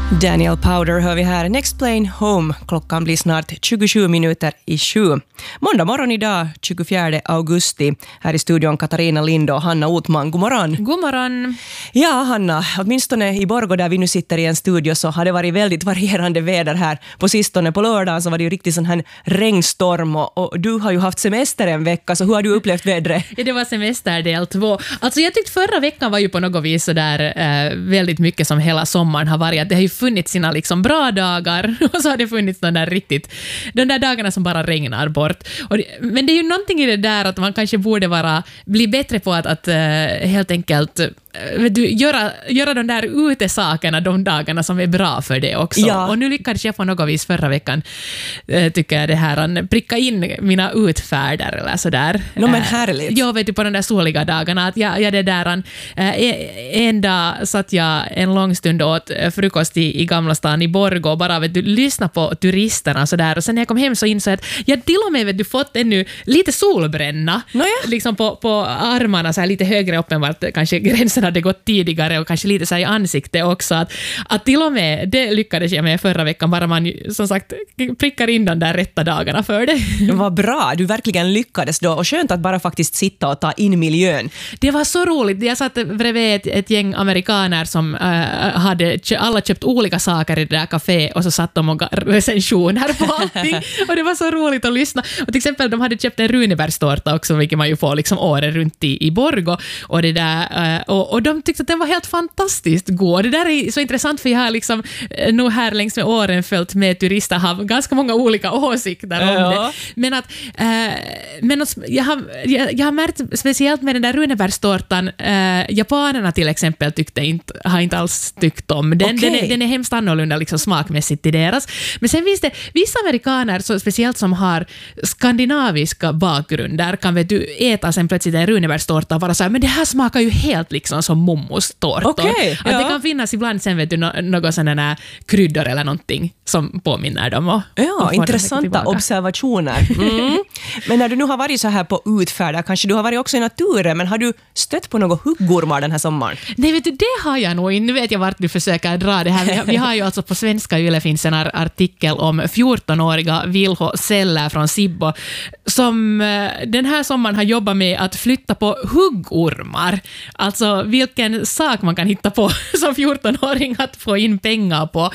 Daniel Powder hör vi här. Next Plane Home. Klockan blir snart 7:27. Måndag morgon idag, 24 augusti. Här i studion Katarina Lind och Hanna Otman. God morgon. God morgon. Ja, Hanna, åtminstone i Borgå där vi nu sitter i en studio så har det varit väldigt varierande väder här på sistone. På lördagen så var det ju riktigt sån här regnstorm och du har ju haft semester en vecka, så hur har du upplevt vädret? Ja, det var semester del 2. Alltså jag tyckte förra veckan var ju på något vis så där väldigt mycket som hela sommaren har varit. Det har ju funnits sina liksom bra dagar och så har det funnits de där dagarna som bara regnar bort. Men det är ju någonting i det där att man kanske borde bli bättre på att helt enkelt göra de där utesakerna de dagarna som är bra för det också. Ja. Och nu lyckades jag på något vis förra veckan tycker jag det här pricka in mina utfärder eller sådär. Men härligt. Jag vet ju på de där soliga dagarna att jag det där en dag satt jag en lång stund åt frukost i Gamla stan i Borgå och bara lyssna på turisterna sådär, och sen när jag kom hem så insåg jag att jag till och med fått ännu lite solbränna liksom på armarna så här lite högre upp än vart kanske gränsen hade gått tidigare och kanske lite så här i ansikte också, att till och med det lyckades jag med förra veckan, bara man som sagt prickar in de där rätta dagarna för det. Vad bra, du verkligen lyckades då, och skönt att bara faktiskt sitta och ta in miljön. Det var så roligt, jag satt bredvid ett gäng amerikaner som hade alla köpt olika saker i det där café och så satt de och recensioner på allting och det var så roligt att lyssna. Och till exempel de hade köpt en runebärstårta också, vilket man ju får liksom året runt i Borgå, och det där och de tyckte att den var helt fantastiskt god. Det där är så intressant, för jag har liksom nog här längs med åren följt med turister, har ganska många olika åsikter om det. Men jag har märkt speciellt med den där runebärstårtan, japanerna till exempel har inte alls tyckt om den. Okay. Den är hemskt annorlunda liksom smakmässigt till deras. Men sen finns det vissa amerikaner, så speciellt som har skandinaviska bakgrunder, kan du äta sen plötsligt en runebärstårta och vara så här, men det här smakar ju helt liksom som mommos tårtor. Okay, att det kan finnas ibland sen något sådana kryddor eller någonting som påminner dem. Ja, intressanta observationer. Men när du nu har varit så här på utfärder, kanske du har varit också i naturen, men har du stött på något huggormar den här sommaren? Nej, det har jag nog. Nu vet jag vart du försöker dra det här. Vi har ju alltså på Svenska Yle finns en artikel om 14-åriga Vilho Seller från Sibbo som den här sommaren har jobbat med att flytta på huggormar. Alltså vilken sak man kan hitta på som 14-åring att få in pengar på.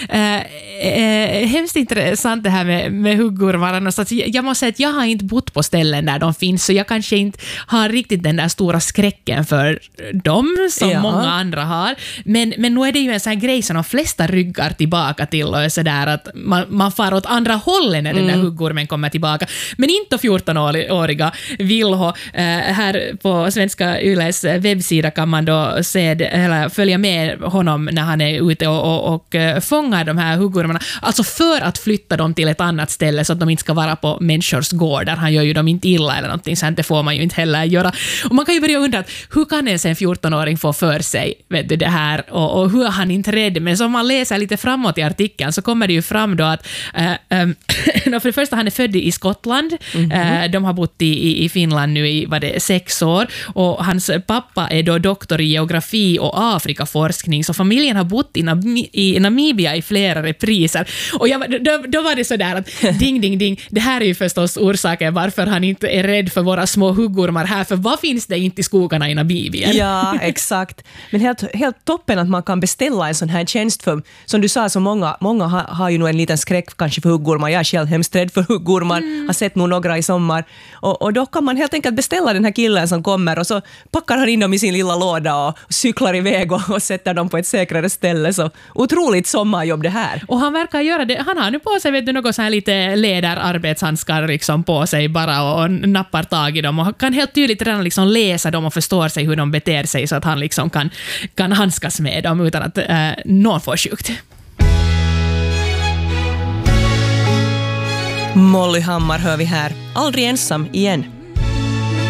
Hemskt intressant det här med huggormarna. Så jag måste säga att jag har inte bott på ställen där de finns, så jag kanske inte har riktigt den där stora skräcken för dem som många andra har. Men nu är det ju en sån här grej som de flesta ryggar tillbaka till, och så där att man far åt andra hållet när den där huggormen kommer tillbaka. Men inte 14-åriga Vilho. Här på Svenska Yles webbsida kan man då följa med honom när han är ute och fångar de här huggormarna. Alltså för att flytta dem till ett annat ställe så att de inte ska vara på människors gårdar. Han gör ju dem inte illa eller någonting, så det får man ju inte heller göra. Och man kan ju börja undra att hur kan en 14-åring få för sig det här, och hur är han inte rädd? Men som man läser lite framåt i artikeln så kommer det ju fram då att för det första, han är född i Skottland. De har bott i Finland nu i 6 år, och hans pappa är då doktor i geografi och Afrikaforskning, så familjen har bott i Namibia i flera repriser. Och då var det så där att ding, ding, ding, det här är ju förstås orsaken varför han inte är rädd för våra små huggormar här, för vad finns det inte i skogarna i Namibien? Ja, exakt. Men helt toppen att man kan beställa en sån här tjänst, för som du sa, så många har ju nog en liten skräck kanske för huggormar. Jag är själv hemskt rädd för huggormar, har sett nog några i sommar, och då kan man helt enkelt beställa den här killen som kommer, och så packar han in dem i sin lilla låda och cyklar iväg och sätter dem på ett säkrare ställe. Så otroligt sommarjobb det här. Och han verkar göra det. Han har nu på sig något så här lite läderarbetshandskar liksom på sig bara, och nappar tag i dem och kan helt tydligt redan liksom läsa dem och förstår sig hur de beter sig, så att han liksom kan handskas med dem utan att någon får sjukt. Molly Hammar hör vi här. Aldrig ensam igen.